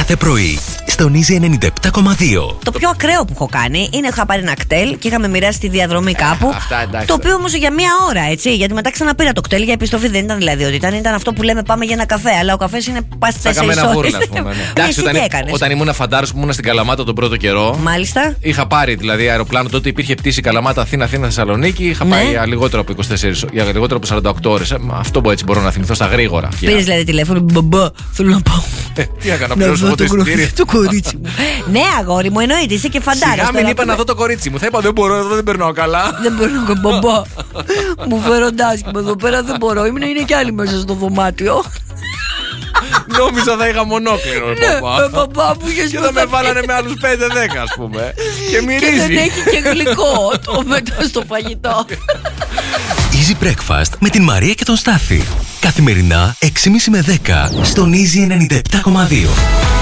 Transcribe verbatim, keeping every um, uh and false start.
κάθε πρωί στον Easy ενενήντα επτά κόμμα δύο. Το πιο ακραίο που έχω κάνει είναι είχα πάρει ένα κτέλ και είχαμε μοιράσει τη διαδρομή κάπου. Ε, αυτά, εντάξει, το οποίο όμως για μία ώρα, έτσι. Γιατί μετά ξαναπήρα το κτέλ για επιστροφή. Δεν ήταν δηλαδή ότι ήταν, ήταν αυτό που λέμε πάμε για ένα καφέ. Αλλά ο καφές είναι πα στι τέσσερις ώρες. Εντάξει, όταν, όταν ήμουν φαντάρος που ήμουν στην Καλαμάτα τον πρώτο καιρό. Μάλιστα. Είχα πάρει δηλαδή αεροπλάνο, τότε υπήρχε πτήση Καλαμάτα Αθήνα, Αθήνα Θεσσαλονίκη. Είχα ναι. πάει για λιγότερο από είκοσι τέσσερις, για λιγότερο από σαράντα οκτώ ώρες. Αυτό που έτσι μπορώ να θυμηθώ στα γρήγορα. Πήρες δηλαδή τηλέφωνο, μπαμπά, θέλω να πάω. Ε, τι έκανα, πληρώσω εγώ το εισιτήριο. Το κορίτσι μου. Ναι, αγόρι μου, εννοείται, είσαι και φαντάρος. Σιγά μην είπα να δω το κορίτσι μου. Θα είπα δεν μπορώ, εδώ δεν περνάω καλά. Δεν περνάω καλά, μπαμπά. Μου φέρονται άσχημα εδώ πέρα, δεν μπορώ. Ήμουν, είναι κι άλλοι μέσα στο δωμάτιο. Νόμιζα θα είχα μονόκλινο, παπά. παπά που και θα με βάλανε με άλλους πέντε δέκα, ας πούμε. Και μυρίζει. Και δεν έχει και γλυκό το μετά στο φαγητό. Easy Breakfast με την Μαρία και τον Στάφη. Καθημερινά έξι και μισή με δέκα στον Easy ενενήντα επτά κόμμα δύο.